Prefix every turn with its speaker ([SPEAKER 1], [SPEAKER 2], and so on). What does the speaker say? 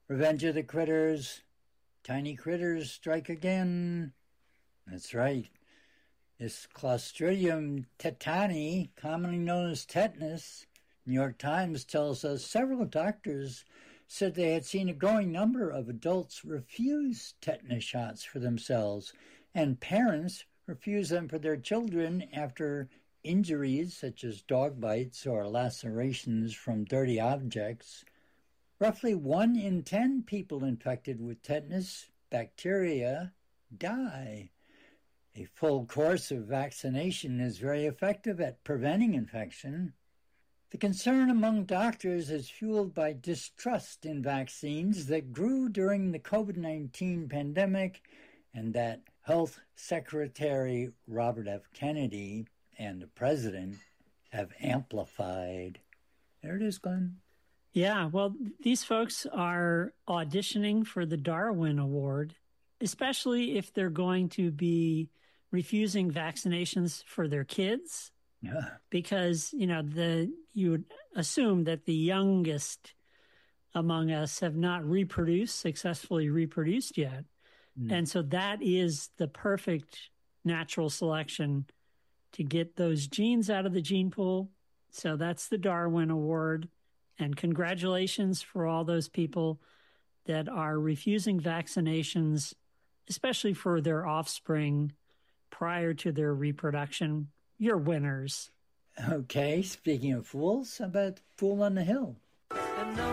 [SPEAKER 1] Revenge of the Critters. Tiny critters strike again. That's right. This Clostridium tetani, commonly known as tetanus, New York Times tells us several doctors said they had seen a growing number of adults refuse tetanus shots for themselves, and parents refuse them for their children after injuries such as dog bites or lacerations from dirty objects. Roughly 1 in 10 people infected with tetanus bacteria die. A full course of vaccination is very effective at preventing infection. The concern among doctors is fueled by distrust in vaccines that grew during the COVID-19 pandemic and that Health Secretary Robert F. Kennedy and the President have amplified. There it is, Glenn.
[SPEAKER 2] Yeah, well, these folks are auditioning for the Darwin Award, especially if they're going to be refusing vaccinations for their kids.
[SPEAKER 1] Yeah.
[SPEAKER 2] Because, you would assume that the youngest among us have not successfully reproduced yet. And so that is the perfect natural selection to get those genes out of the gene pool. So that's the Darwin Award. And congratulations for all those people that are refusing vaccinations, especially for their offspring prior to their reproduction. You're winners.
[SPEAKER 1] Okay, speaking of fools, how about Fool on the Hill?